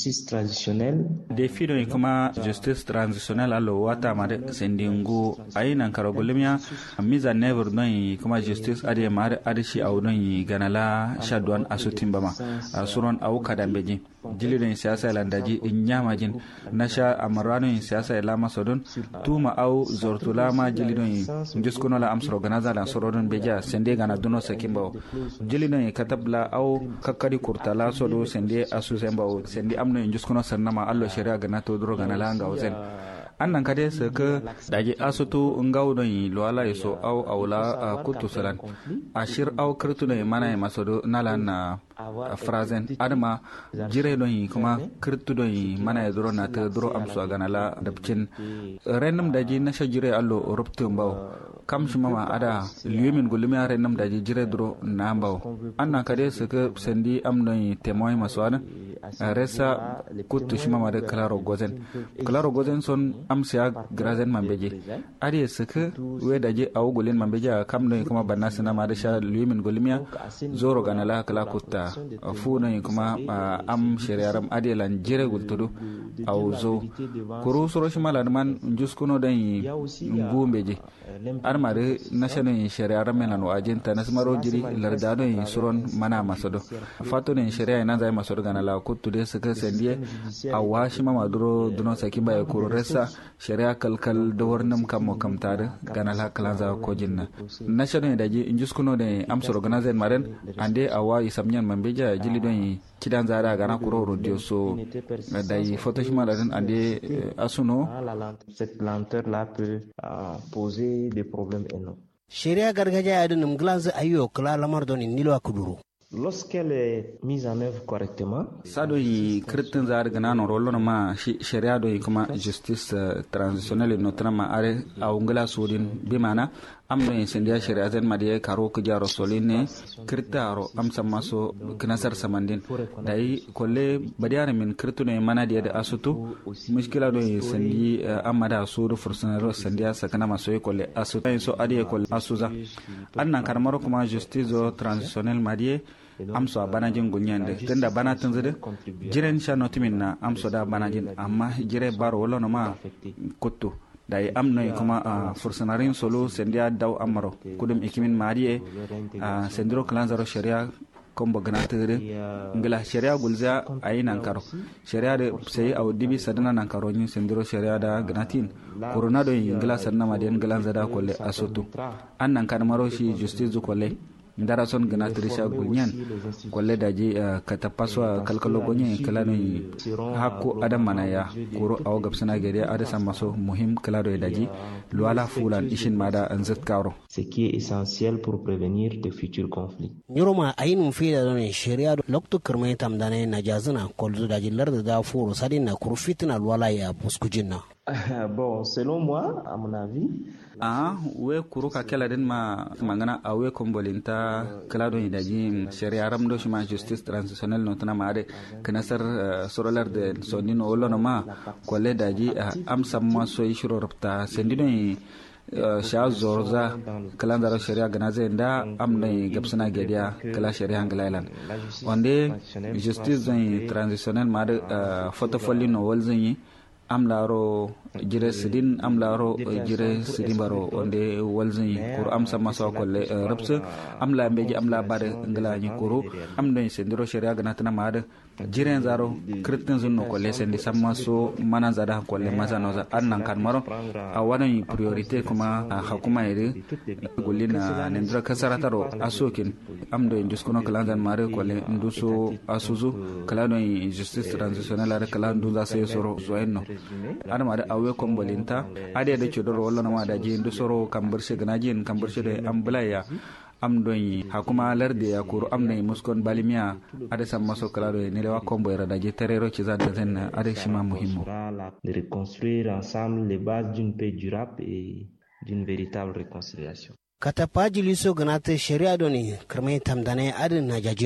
justice traditionnelle. Defi don kuma justice transitionnelle allo wata mare sendingu ayinan karogolimiya miza never don kuma justice ade mare adishi au don ganala shadwan asutin bama suron au kadambeji jilidon siyasa landaji inyamajin nasha amarano siyasa lama sodon tuma au zortulama jilidon juskuno la amsro ganaza la sorodon beja sende gana duno sakimba jilidon katabla au kakkari kurtala sodo sende asu semba sende amno juskuno sannama allo sharia gana to dro gana langa ozen annan kade saka daji asutu ngaw don loala yeso au aula kutu salan ashir au kirtu ne mana masodo nalana frazen adama jire don kuma kirtu don mana dro na ta dro amso gana la dabcin renum daji na shajire allo ruptum baw kam shima ada liumin gulumi renum daji jire dro na baw annan kade saka sendi amno temoy maswana resa kutu shima ma de claro gozen son amsiya grazen mambeje ari saka we daje awu golin mambeje kam no kuma banna sana ma da sha lumin golimiya zoro ganala kala kutta fu no kuma am shariaram adelan jire gultudu aw zo kuru soro shimala man juskuno dan ngumbeje arma de national shariaram menan wajenta nasmaro jiri lardado suron mana masodo fato ne sharia ina zai masodo ganala kuttu de saka sendiye awashi mama duro duno sakimba ya kuru resa sharia kalkal da warnam kam tare ganala kalanza ko jinna national daji injuskuno de amso organizer maren ande awa isamnyan mambeja jili don kidan zara gana kuro rodio so dai photoshima dan ande asuno cette lenteur là peut poser des problèmes énormes. Sharia gargajiya adunum glanze ayo kala lamar don nilo akuduru. Lorsqu'elle est mise en œuvre correctement, sado yi kritin zar gana no rollo ma sharia do kuma justice transitionnelle notamment are awngala sudin bi mana amno sendia sharia zen madiye karo ku jaro soline kritaro am samaso knasar samandin dai kolle badiyar min kritune mana da asutu mushkila do sendi amada suru fursanaro sendia sakana maso kolle asutu so adiye kolle asuza annan karmaro kuma justice transitionnelle madiye amso banajin gunyande tunda bana tunzude jiren sha notimin na amso da banajin amma jire baro wala no ma kuttu dai amno kuma fursanarin solo sendia daw amaro kudum ikimin mariye sendro klanzaro sharia kombo ganatere ngala sharia gulza ayinan karo sharia de sai aw dibi sadana nan karo ni sendro sharia da ganatin corona do ngala sanna maden galanza da kolle asotu annan kan maro shi justice kolle ndara son gana trisha gunyan kolle daji katapaswa kalkalo gonye kalano hakku adam manaya kuro aw gabsana gede adasa maso muhim kalado daji luala fulan ishin mada anzat karo ce qui est essentiel pour prévenir de futurs conflits. Nyuroma ayinum fida don sharia lokto kirmay tamdane najazana kolzu daji larda da furu sadina kurfitna luala ya buskujinna. Bon, selon moi, à mon avis, we kuruka kala den ma mangana awe kombolinta kala do idaji sharia ramdo shima justice transitionnelle notana mare kanasar sorolar de sonino olono ma kolle daji am samma so ishuro rapta sendino sha zorza kala ndaro sharia ganaze nda am nay gabsana gedia kala sharia anglailan onde justice transitionnelle mare fotofolli no walzini am laro jire sidin am laro jire sidin baro onde walzin kuru am sama so kolle rabse am la beji am la bare ngala ni kuru am do sendiro sharia ganatana maade jiren zaro kritin zunno kolle sendi sama so mana zada kolle masano za annan kan maro a wani priorité kuma hakuma ire golina nendra kasarataro asokin am do induskuno kalandan mare kolle nduso asuzu kalano justice transitionnelle ara kalandu za sai soro zoenno adama da awe kombolinta ade da chodoro wala na da ji ndu soro kambarshe ganajin kambarshe da ambulaya am doyi hakuma larde ya kuru am nay muskon balimiya ade samma so kala do ne lewa kombo era da ji terero ci zanta zen ade shima muhimmo de reconstruire ensemble les bases d'une paix durable et d'une véritable réconciliation. Katapaji liso ganate sharia doni kirmay tamdane adin najajinno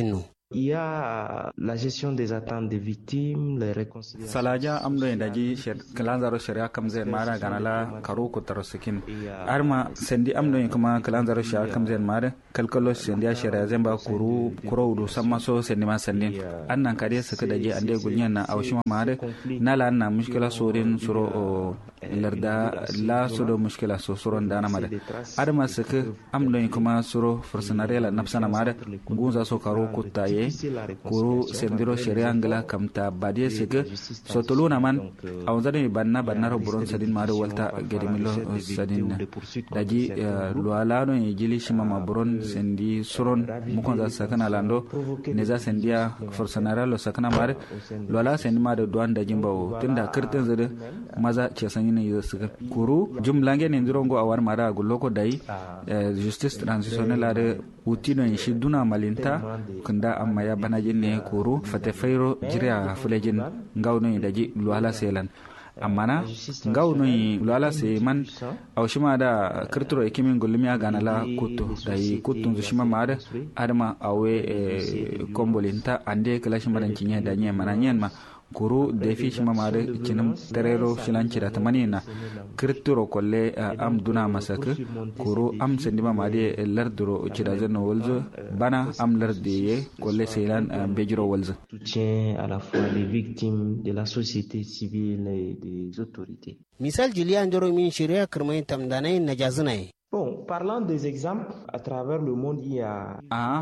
Il y a la gestion des attentes des victimes, les réconciliations. Salaja amdo daji kalanzaro sharia kamzen mara ganala karu ko tarosikin arma sendi amdo kuma kalanzaro sharia kamzen mara kalkalo sendi sharia zemba kuro udu samma so sendi ma sendi annan kare suka daji ande gulnyan na awshima mara nala na mushkila sorin suro larda la sodo mushkila so suron dana mara arma suka amdo kuma suro fursanarela nafsana mara gunza so karu kutaye kuru sendiro sharia angla kamta badie sege sotoluna man awzani banna ro buron sadin maro walta gedimilo sadin daji lualano jili shima ma buron sendi suron mukon za sakana lando neza sendia forsanara lo sakana mare luala sendi maro duan daji mbawo tunda kirtin zade maza ce sanyi ne suka kuru jumlange ne ndirongo awar mara guloko dai justice transitionnelle ade utino shi duna malinta kunda amma ya banajin ne kuru fate fairo jira fulejin ngawno daji luala selan amana ngawno luala se man awshima da kirturo ekimin gulmiya ganala kutto dai kuttun zushima mada adama awe kombolinta ande kalashi madan cinye da nye mana nyen ma kuru defi shima mada kinum terero shilanci da tamanina kirturo kolle am duna masak kuru am sendima made larduro cida zeno wolzo bana am lardiye kolle selan bejiro wolzo soutien à la fois les victimes de la société civile et des autorités. Misal Julian Joro min shiria kirmai tamdanai najazunai. Bon, parlant des exemples, à travers le monde, il y a...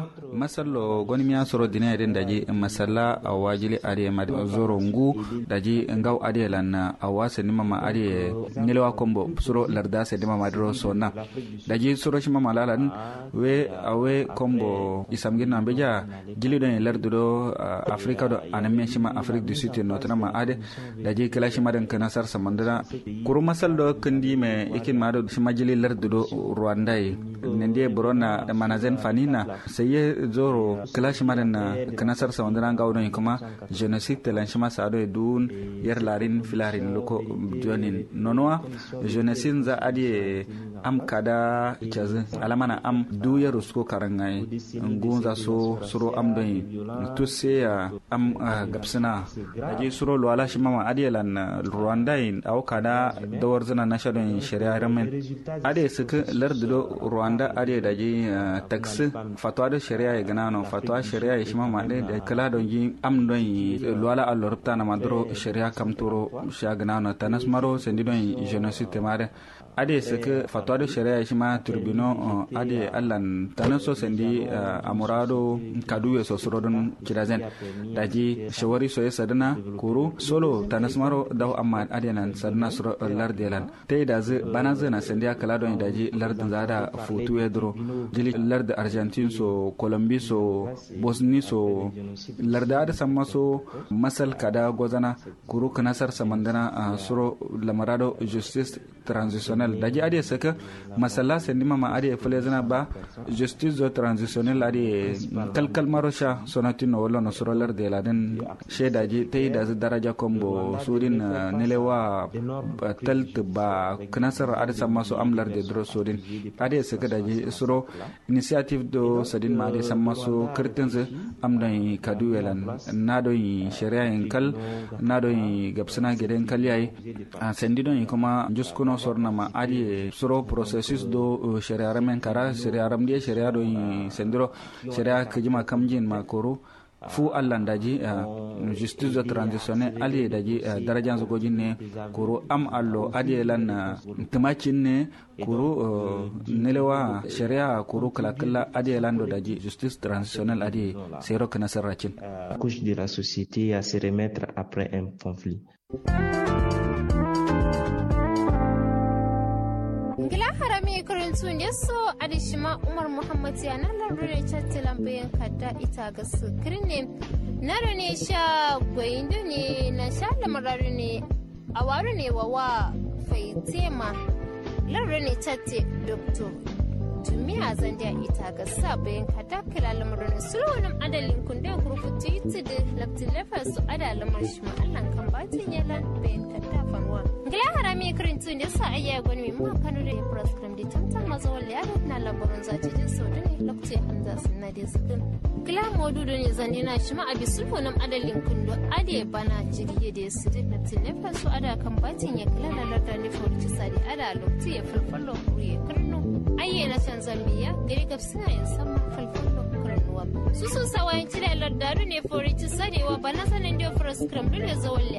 masalo goni miya soro dina yadin daji masala a wajili ariye madi zoro ngu daji ngaw ariye lan a wasa nima ma ariye nilewa kombo soro larda se nima madiro sona daji soro shima malalan we awe kombo isamgin na beja jili don lardu do Afrika do aname shima Afrique du Sud notana ma ade daji kala shima den kanasar samandana kuru masal do kandi me ikin mado shima jili lardu do Rwanda nende borona manazen fanina seye zoro clash marana kanasar sawandana gawdo kuma genocide telanshima sado dun yer larin filarin loko jonin nonwa genocide za adi am kada chaz alamana am du yerusko karangai ngunza so suro am doy tusse am gapsana aji suro lwala shima adi lan Rwanda aw kada dawarzana nashadon sharia ramen ade suka lardo Rwanda ade daji tax fatwa da sharia ya ganano fatwa sharia ya shima made da kala don yi am don lwala alorta na madro sharia kamtoro sha ganano tanasmaro sendi don genocide mare ade suka fatwa da sharia ya shima turbino ade allan tanaso sendi amurado kaduwe so surodon kirazen daji shawari so ya sadana kuru solo tanasmaro daw amma ade nan sadana suro lardelan tay da ze banaze na sendi kala don daji lardin zada futu edro jili larda Argentine so Colombie so Bosnie so larda da samma so masal kada gozana kuru kanasar samandana suro lamarado justice transitionnelle daji ade saka masalla sendima ma ade fulezana ba justice transitionnelle ade kalkal marosha sonatino wala no suro larde laden shedaji tay da daraja kombo surin nelewa talt ba kanasar ade samma so amlar de dro surin ade saka daji suro initiative do sadin ma ade samma so kirtinze amdan kadu welan nado sharia en kal nado gapsana geden kalyai sendido kuma juskuno sorna ma ade suro processus do sharia ramen kara sharia ramdi sharia do sendiro sharia kajima kamjin makoro fu Allah daji justice transitionnelle ali daji darajan zogojin ne kuro am allo adi lan tumakin ne kuro nelewa sharia kuro kala adi lan do daji justice transitionnelle adi sero kana sarracin couche de la société à se remettre après un conflit. Gila harami karantun yaso adishima Umar Muhammad ya nan larure chattelan bayan kadda ita ga sukirin ne naro ne sha goyindo ne na sha lamararu ne awaru ne wawa faitema larure ne chatte Dr. tumiya zandiya ita ga sabayin kadakila lamarin sulhunan adalin kundin kurfutu yi da laftin lafar su adalamar shi ma'allan kan batin yalan bayan kadafanwa gila harami karintun da sa ayya gwani mai kano da ya program da tantan mazawar liyar na labarin zaci jin sau da ne lokacin hamza sunna da zikin gila modudu ne zandina shi ma abi sulhunan adalin kundo ade bana jirye da su da laftin lafar su ada kan batin ya kila na lardar nufin sadi ada lokacin ya falfalo kuri ya karno ayyana can zambiya gari gabsina yin sama falfalo karnuwa su sun sawayin cire lardaru ne forici sadewa ba na sanin da furas kram dole zawon